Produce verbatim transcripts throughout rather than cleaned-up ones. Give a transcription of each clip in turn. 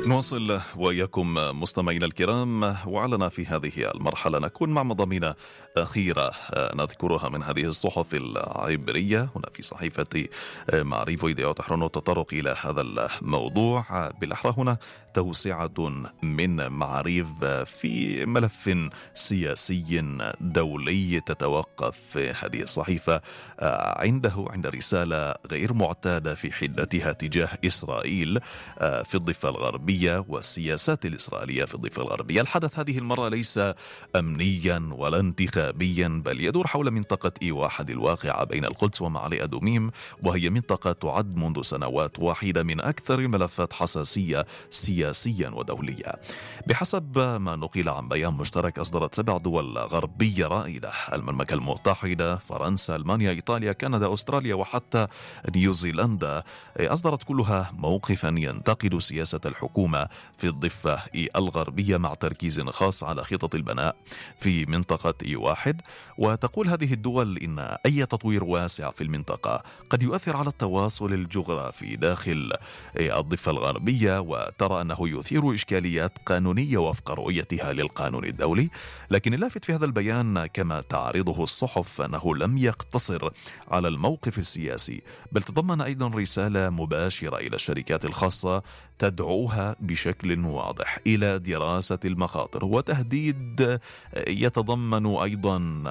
نواصل وإياكم مستمعينا الكرام، وعلنا في هذه المرحلة نكون مع مضامين أخيرة نذكرها من هذه الصحف العبرية هنا في صحيفة معريف ويديوهات تحرون التطرق إلى هذا الموضوع. بالأحرى هنا توسعة من معريف في ملف سياسي دولي تتوقف هذه الصحيفة عنده عند رسالة غير معتادة في حدتها تجاه إسرائيل في الضفة الغربية والسياسات الإسرائيلية في الضفة الغربية. الحدث هذه المرة ليس أمنيا ولا انتخابيا، بل يدور حول منطقة إي واحد الواقعة بين القدس ومعالي أدوميم، وهي منطقة تعد منذ سنوات واحدة من أكثر الملفات حساسية سياسيا ودوليا. بحسب ما نقل عن بيان مشترك أصدرت سبع دول غربية رائدة: المملكة المتحدة، فرنسا، ألمانيا، إيطاليا، كندا، أستراليا وحتى نيوزيلندا، أصدرت كلها موقفا ينتقد سياسة الحكومة في الضفة الغربية مع تركيز خاص على خطط البناء في منطقة إي واحد. وتقول هذه الدول إن أي تطوير واسع في المنطقة قد يؤثر على التواصل الجغرافي داخل الضفة الغربية، وترى أنه يثير إشكاليات قانونية وفق رؤيتها للقانون الدولي. لكن اللافت في هذا البيان كما تعرضه الصحف أنه لم يقتصر على الموقف السياسي، بل تضمن أيضا رسالة مباشرة إلى الشركات الخاصة تدعوها بشكل واضح إلى دراسة المخاطر، وتهديد يتضمن أيضا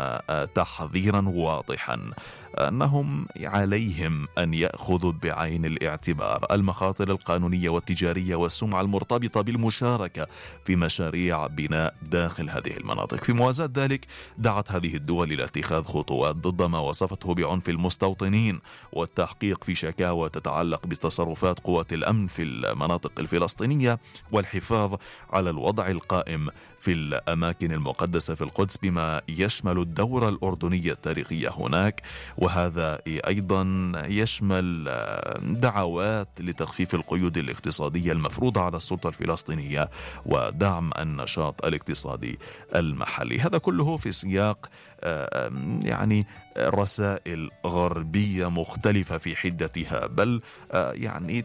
تحذيرا واضحا أنهم عليهم أن يأخذوا بعين الاعتبار المخاطر القانونية والتجارية والسمعة المرتبطة بالمشاركة في مشاريع بناء داخل هذه المناطق. في موازاة ذلك دعت هذه الدول إلى اتخاذ خطوات ضد ما وصفته بعنف المستوطنين والتحقيق في شكاوى تتعلق بتصرفات قوات الأمن في المناطق الفلسطينية والحفاظ على الوضع القائم في الأماكن المقدسة في القدس بما يشمل الدورة الأردنية التاريخية هناك. وهذا أيضا يشمل دعوات لتخفيف القيود الاقتصادية المفروضة على السلطة الفلسطينية ودعم النشاط الاقتصادي المحلي. هذا كله في سياق يعني رسائل غربية مختلفة في حدتها، بل يعني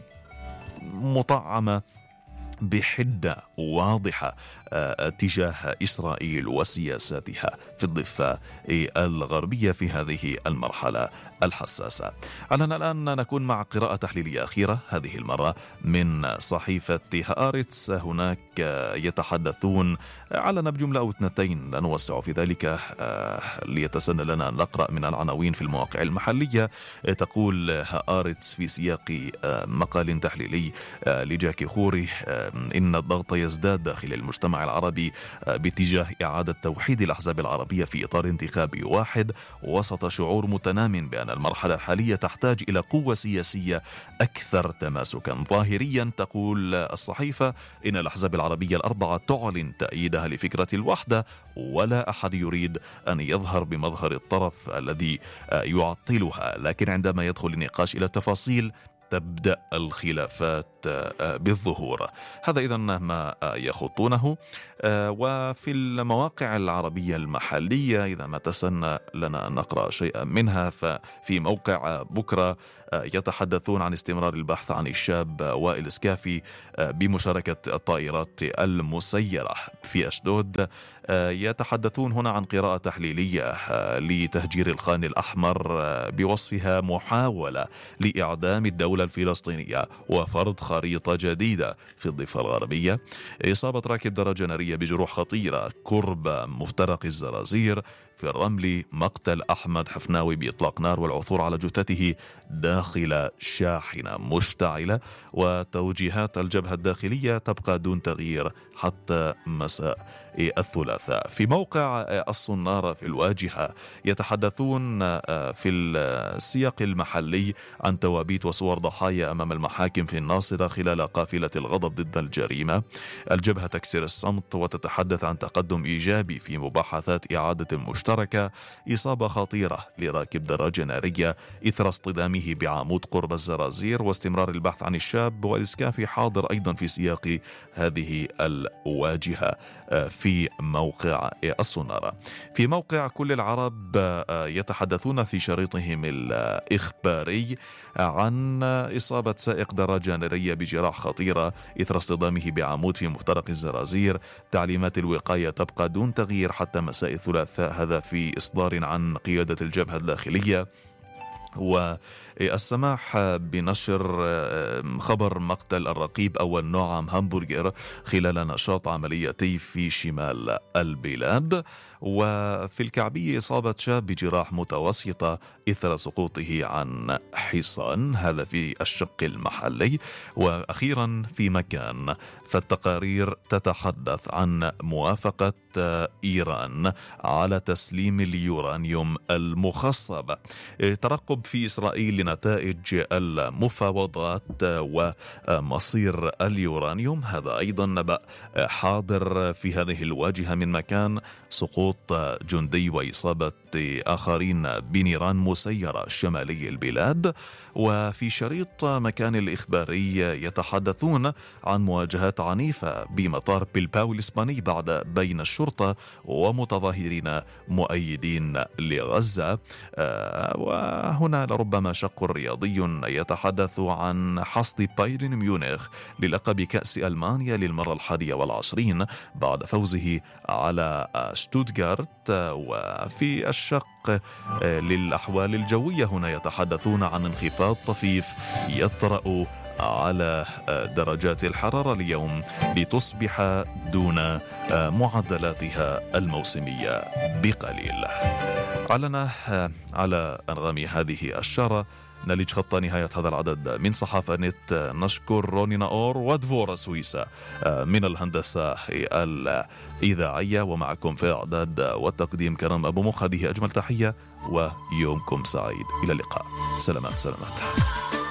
مطعمة بحدة واضحة تجاه إسرائيل وسياساتها في الضفة الغربية في هذه المرحلة الحساسة. علنا الآن نكون مع قراءة تحليلية أخيرة هذه المرة من صحيفة هآرتس. هناك يتحدثون على بجملة أو اثنتين، لا نوسع في ذلك ليتسنى لنا أن نقرأ من العناوين في المواقع المحلية. تقول هآرتس في سياق مقال تحليلي لجاكي خوري إن الضغط يزداد داخل المجتمع العربي باتجاه إعادة توحيد الأحزاب العربية في إطار انتخابي واحد، وسط شعور متنام بأن المرحلة الحالية تحتاج إلى قوة سياسية أكثر تماسكا. ظاهريا تقول الصحيفة إن الأحزاب العربية الأربعة تعلن تأييدها لفكرة الوحدة، ولا أحد يريد أن يظهر بمظهر الطرف الذي يعطلها، لكن عندما يدخل النقاش إلى التفاصيل تبدأ الخلافات بالظهور. هذا إذن ما يخطونه. وفي المواقع العربية المحلية إذا ما تسنى لنا أن نقرأ شيئا منها، ففي موقع بكرة يتحدثون عن استمرار البحث عن الشاب وائل سكافي بمشاركة الطائرات المسيرة في أشدود. يتحدثون هنا عن قراءة تحليلية لتهجير الخان الأحمر بوصفها محاولة لإعدام الدولة الفلسطينية وفرض خريطة جديدة في الضفة الغربية. إصابة راكب درجة نارية بجروح خطيرة قرب مفترق الزرازير في الرمل. مقتل أحمد حفناوي بإطلاق نار والعثور على جثته داخل شاحنة مشتعلة. وتوجيهات الجبهة الداخلية تبقى دون تغيير حتى مساء الثلاثاء. في موقع الصنارة في الواجهة يتحدثون في السياق المحلي عن توابيت وصور ضحايا أمام المحاكم في الناصرة خلال قافلة الغضب ضد الجريمة. الجبهة تكسر الصمت وتتحدث عن تقدم إيجابي في مباحثات إعادة المجتمع المشتركة إصابة خطيرة لراكب دراجة نارية إثر اصطدامه بعمود قرب الزرازير، واستمرار البحث عن الشاب والإسكافي حاضر أيضا في سياق هذه الواجهة في موقع الصنارة. في موقع كل العرب يتحدثون في شريطهم الإخباري عن إصابة سائق دراجة نارية بجراح خطيرة إثر اصطدامه بعمود في مفترق الزرازير. تعليمات الوقاية تبقى دون تغيير حتى مساء الثلاثاء، هذا في إصدار عن قيادة الجبهة الداخلية. والسماح بنشر خبر مقتل الرقيب أول نعم همبرجر خلال نشاط عمليتي في شمال البلاد. وفي الكعبية إصابة شاب بجراح متوسطة إثر سقوطه عن حصان، هذا في الشق المحلي. وأخيرا في مكان، فالتقارير تتحدث عن موافقة إيران على تسليم اليورانيوم المخصب. ترقب في إسرائيل لنتائج المفاوضات ومصير اليورانيوم، هذا أيضا نبأ حاضر في هذه الواجهة من مكان سقوط جندي وإصابة آخرين بنيران مسيرة شمالي البلاد. وفي شريط مكان الإخباري يتحدثون عن مواجهات عنيفة بمطار بلباو الإسباني بعد بين الشرطة ومتظاهرين مؤيدين لغزة. وهنا لربما شق رياضي يتحدث عن حصد بايرن ميونخ للقب كأس ألمانيا للمرة الحادية والعشرين بعد فوزه على شتوتغارت. وفي الشق للأحوال الجوية هنا يتحدثون عن انخفاض طفيف يطرأ على درجات الحرارة اليوم لتصبح دون معدلاتها الموسمية بقليل. علنا على أنغام هذه الشارة نلج خط نهاية هذا العدد من صحافة نت. نشكر روني ناور ودفورا سويسا من الهندسة الإذاعية، ومعكم في إعداد والتقديم كرم أبو مخ. هذه أجمل تحية ويومكم سعيد، إلى اللقاء. سلامات سلامات.